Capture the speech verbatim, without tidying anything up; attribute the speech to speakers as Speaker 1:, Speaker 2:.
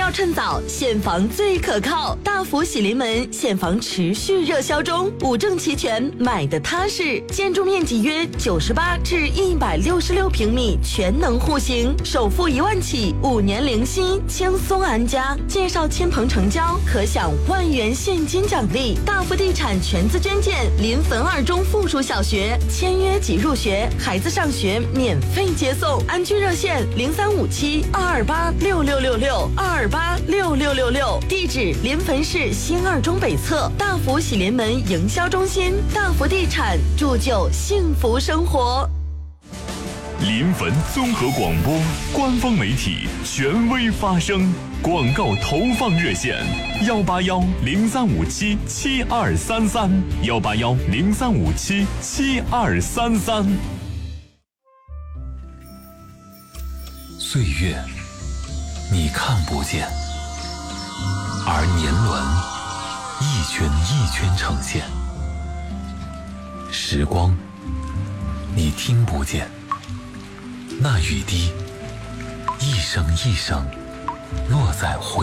Speaker 1: 要趁早，现房最可靠。大福喜临门现房持续热销中，五证齐全，买的踏实。建筑面积约九十八至一百六十六平米，全能户型，首付一万起，五年零息，轻松安家。介绍亲朋成交，可享万元现金奖励。大福地产全资捐建临汾二中附属小学，签约即入学，孩子上学免费接送。安居热线零三五七二二八六六六六二二八六六六六，地址临汾市新二中北侧大福喜临门营销中心。大福地产铸就幸福生活。
Speaker 2: 临汾综合广播官方媒体，权威发声。广告投放热线：幺八幺零三五七七二三三，幺八幺零三五七七二三三。
Speaker 3: 岁月，你看不见，而年轮一圈一圈呈现；时光，你听不见，那雨滴一声一声落在回